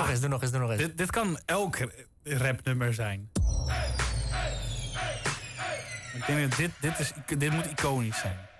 nog eens. Dit kan elk rapnummer zijn. Ik denk dat dit moet iconisch zijn.